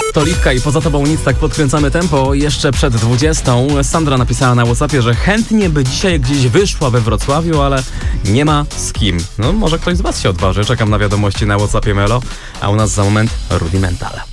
To Liwka i Poza tobą nic, tak podkręcamy tempo. Jeszcze przed 20. Sandra napisała na WhatsAppie, że chętnie by dzisiaj gdzieś wyszła we Wrocławiu, ale nie ma z kim. No może ktoś z was się odważy. Czekam na wiadomości na WhatsAppie Melo, a u nas za moment Rudimental.